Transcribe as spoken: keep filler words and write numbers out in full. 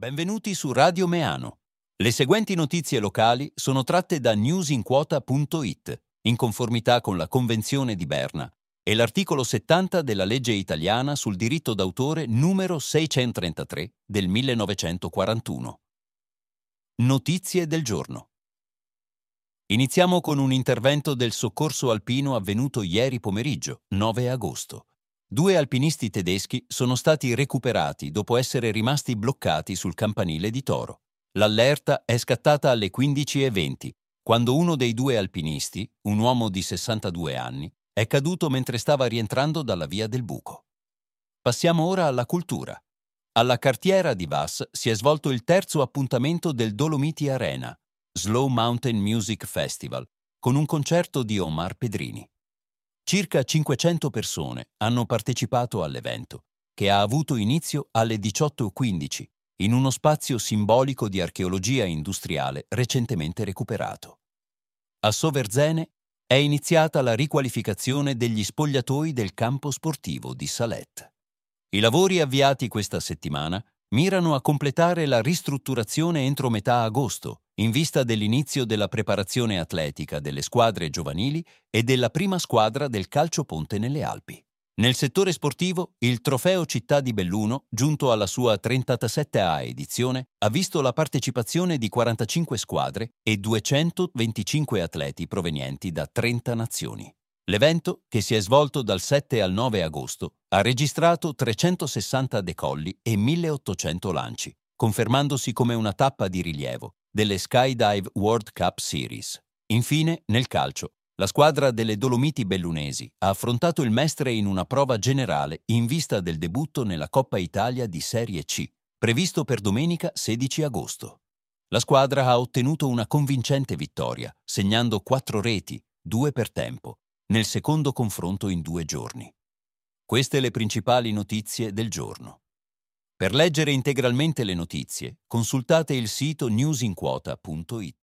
Benvenuti su Radio Meano. Le seguenti notizie locali sono tratte da newsinquota punto it, in conformità con la Convenzione di Berna e l'articolo settanta della legge italiana sul diritto d'autore numero seicentotrentatré del millenovecentoquarantuno. Notizie del giorno. Iniziamo con un intervento del soccorso alpino avvenuto ieri pomeriggio, nove agosto. Due alpinisti tedeschi sono stati recuperati dopo essere rimasti bloccati sul campanile di Toro. L'allerta è scattata alle quindici e venti, quando uno dei due alpinisti, un uomo di sessantadue anni, è caduto mentre stava rientrando dalla via del Buco. Passiamo ora alla cultura. Alla Cartiera di Vas si è svolto il terzo appuntamento del Dolomiti Arena, Slow Mountain Music Festival, con un concerto di Omar Pedrini. Circa cinquecento persone hanno partecipato all'evento, che ha avuto inizio alle diciotto e quindici, in uno spazio simbolico di archeologia industriale recentemente recuperato. A Soverzene è iniziata la riqualificazione degli spogliatoi del campo sportivo di Salette. I lavori avviati questa settimana mirano a completare la ristrutturazione entro metà agosto, in vista dell'inizio della preparazione atletica delle squadre giovanili e della prima squadra del calcio ponte nelle Alpi. Nel settore sportivo, il Trofeo Città di Belluno, giunto alla sua trentasettesima edizione, ha visto la partecipazione di quarantacinque squadre e duecentoventicinque atleti provenienti da trenta nazioni. L'evento, che si è svolto dal sette al nove agosto, ha registrato trecentosessanta decolli e milleottocento lanci, confermandosi come una tappa di rilievo delle Skydive World Cup Series. Infine, nel calcio, la squadra delle Dolomiti Bellunesi ha affrontato il Mestre in una prova generale in vista del debutto nella Coppa Italia di Serie C, previsto per domenica sedici agosto. La squadra ha ottenuto una convincente vittoria, segnando quattro reti, due per tempo, nel secondo confronto in due giorni. Queste le principali notizie del giorno. Per leggere integralmente le notizie, consultate il sito newsinquota punto it.